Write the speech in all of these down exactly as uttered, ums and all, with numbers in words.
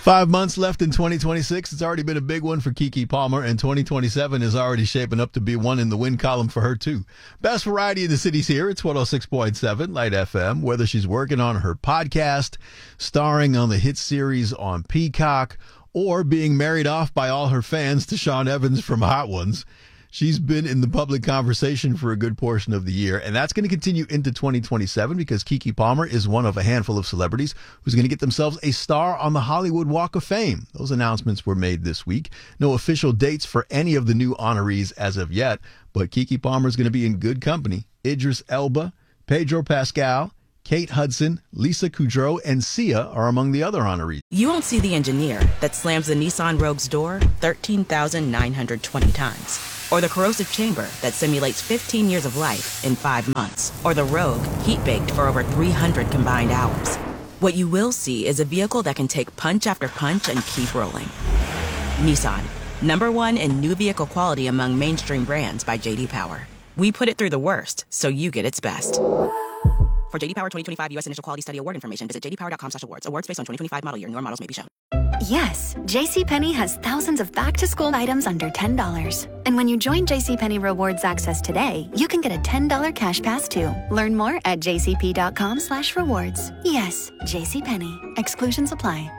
Five months left in twenty twenty-six. It's already been a big one for Keke Palmer, and twenty twenty-seven is already shaping up to be one in the win column for her, too. Best variety in the city's here. It's one oh six point seven Light F M. Whether she's working on her podcast, starring on the hit series on Peacock, or being married off by all her fans to Sean Evans from Hot Ones, she's been in the public conversation for a good portion of the year, and that's going to continue into twenty twenty-seven because Keke Palmer is one of a handful of celebrities who's going to get themselves a star on the Hollywood Walk of Fame. Those announcements were made this week. No official dates for any of the new honorees as of yet, but Keke Palmer is going to be in good company. Idris Elba, Pedro Pascal, Kate Hudson, Lisa Kudrow, and Sia are among the other honorees. You won't see the engineer that slams the Nissan Rogue's door thirteen thousand nine hundred twenty times. Or the corrosive chamber that simulates fifteen years of life in five months. Or the Rogue heat-baked for over three hundred combined hours. What you will see is a vehicle that can take punch after punch and keep rolling. Nissan, number one in new vehicle quality among mainstream brands by J D Power. We put it through the worst, so you get its best. For J D Power twenty twenty-five U S Initial Quality Study Award information, visit j d power dot com slash awards. Awards based on twenty twenty-five model year. Newer models may be shown. Yes, JCPenney has thousands of back-to-school items under ten dollars. And when you join JCPenney Rewards Access today, you can get a ten dollars cash pass too. Learn more at j c p dot com slash rewards. Yes, JCPenney. Exclusions apply.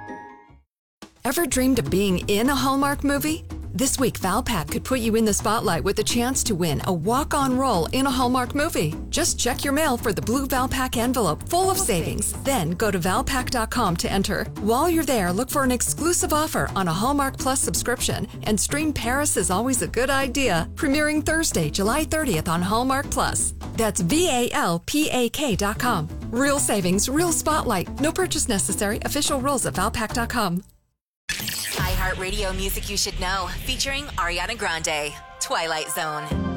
Ever dreamed of being in a Hallmark movie? This week, Valpak could put you in the spotlight with a chance to win a walk-on role in a Hallmark movie. Just check your mail for the blue Valpak envelope full of savings. Then go to valpak dot com to enter. While you're there, look for an exclusive offer on a Hallmark Plus subscription and stream Paris is Always a Good Idea, premiering Thursday, July thirtieth on Hallmark Plus. That's V A L P A K dot com. Real savings, real spotlight. No purchase necessary. Official rules at valpak dot com. iHeartRadio Music You Should Know, featuring Ariana Grande, Twilight Zone.